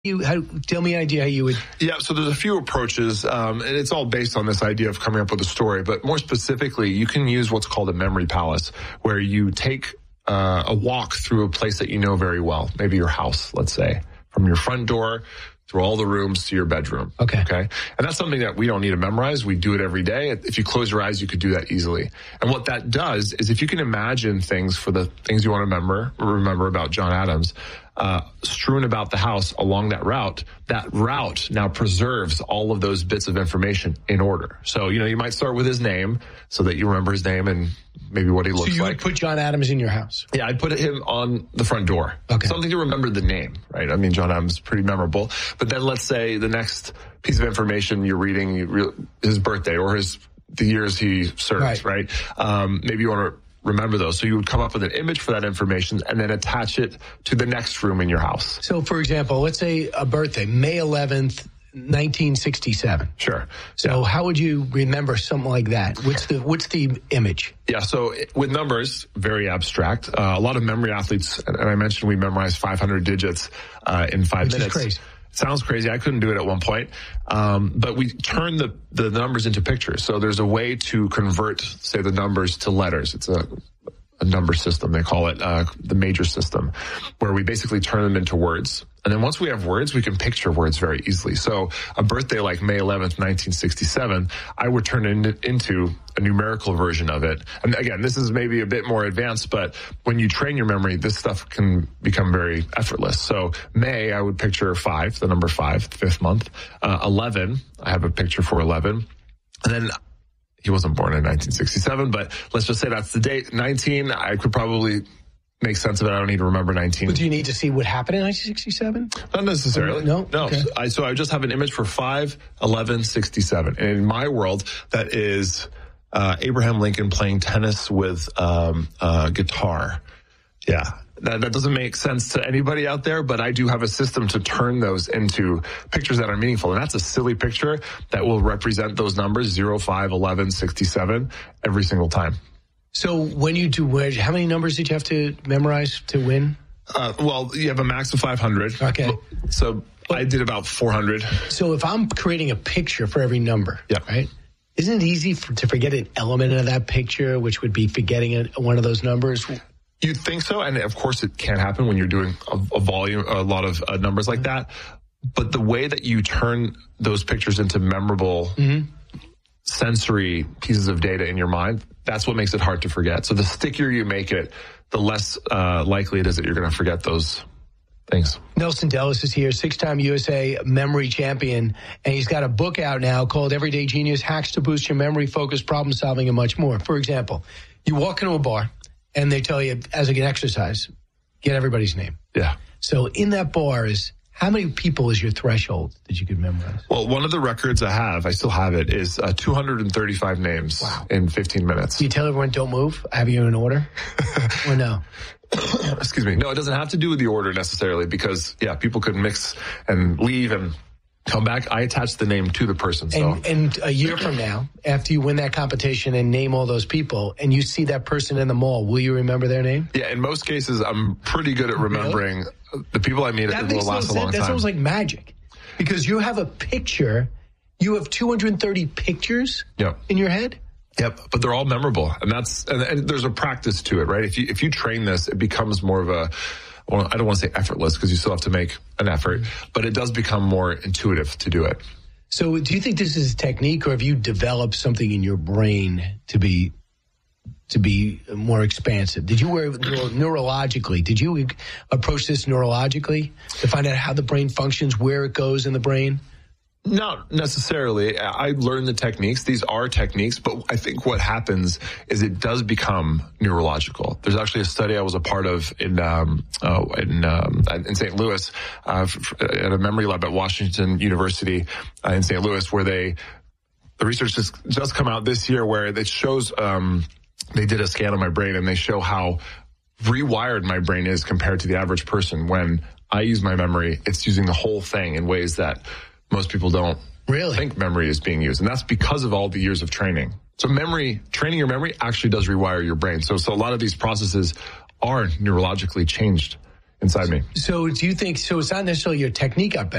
Tell me an idea how you would. Yeah, so there's a few approaches, and it's all based on this idea of coming up with a story. But more specifically, you can use what's called a memory palace, where you take a walk through a place that you know very well, maybe your house, let's say, from your front door through all the rooms to your bedroom. Okay. And that's something that we don't need to memorize. We do it every day. If you close your eyes, you could do that easily. And what that does is if you can imagine things for the things you want to remember about John Adams, strewn about the house along that route now preserves all of those bits of information in order. So, you might start with his name so that you remember his name and maybe what he looks like. So you would put John Adams in your house? Yeah, I'd put him on the front door. Okay. Something to remember the name, right? I mean, John Adams is pretty memorable. But then let's say the next piece of information you're reading, his birthday or the years he served, right? Maybe you want to remember those. So you would come up with an image for that information and then attach it to the next room in your house. So, for example, let's say a birthday, May 11th, 1967. Sure. So how would you remember something like that? What's the image? Yeah, so with numbers, very abstract. A lot of memory athletes, and I mentioned we memorized 500 digits in 5 minutes. Which is crazy. Sounds crazy. I couldn't do it at one point. But we turn the numbers into pictures. So there's a way to convert, say, the numbers to letters. It's a number system. They call it the major system, where we basically turn them into words. And then once we have words, we can picture words very easily. So a birthday like May 11th, 1967, I would turn it into a numerical version of it. And again, this is maybe a bit more advanced, but when you train your memory, this stuff can become very effortless. So May, I would picture 5, the number 5, the 5th month. 11, I have a picture for 11. And then he wasn't born in 1967, but let's just say that's the date. 19, I could probably make sense of it. I don't need to remember 19. But do you need to see what happened in 1967? Not necessarily. No. Okay. So I just have an image for 5, 11, 67. And in my world, that is Abraham Lincoln playing tennis with guitar. Yeah. That doesn't make sense to anybody out there, but I do have a system to turn those into pictures that are meaningful. And that's a silly picture that will represent those numbers, 0, 5, 11, 67, every single time. So when you do, how many numbers did you have to memorize to win? Well, you have a max of 500. Okay. So I did about 400. So if I'm creating a picture for every number, right? Isn't it easy to forget an element of that picture, which would be forgetting one of those numbers? You'd think so, and of course it can happen when you're doing a lot of numbers like that. But the way that you turn those pictures into memorable sensory pieces of data in your mind, that's what makes it hard to forget. So the stickier you make it, the less likely it is that you're going to forget those things. Nelson Dellis is here, 6-time USA memory champion, and he's got a book out now called Everyday Genius: Hacks to Boost Your Memory, Focus, Problem Solving, and much more. For example, you walk into a bar, and they tell you, as an exercise, get everybody's name. Yeah. So in that bar how many people is your threshold that you could memorize? Well, one of the records I still have it, is 235 names in 15 minutes. Do you tell everyone don't move? Have you in order? Or no? Excuse me. No, it doesn't have to do with the order necessarily because, people could mix and leave and come back. I attach the name to the person. So. And a year from now, after you win that competition and name all those people, and you see that person in the mall, will you remember their name? Yeah, in most cases, I'm pretty good at remembering the people I meet. It will last a long time. That sounds like magic. Because you have a picture, you have 230 pictures in your head? Yep, but they're all memorable. And and there's a practice to it, right? If you train this, it becomes more of I don't want to say effortless because you still have to make an effort, but it does become more intuitive to do it. So do you think this is a technique, or have you developed something in your brain to be more expansive? Did you neurologically, did you approach this neurologically to find out how the brain functions, where it goes in the brain? Not necessarily. I learned the techniques. These are techniques, but I think what happens is it does become neurological. There's actually a study I was a part of in St. Louis, at a memory lab at Washington University in St. Louis, where the research just come out this year, where it shows they did a scan of my brain and they show how rewired my brain is compared to the average person. When I use my memory, it's using the whole thing in ways that most people don't think memory is being used. And that's because of all the years of training. So training your memory actually does rewire your brain. So a lot of these processes are neurologically changed inside me. So do you think, so it's not necessarily your technique got better.